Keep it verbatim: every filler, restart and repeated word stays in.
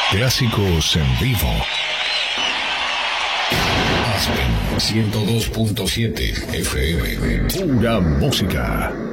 Clásicos en vivo. Aspen ciento dos punto siete F M. Pura música.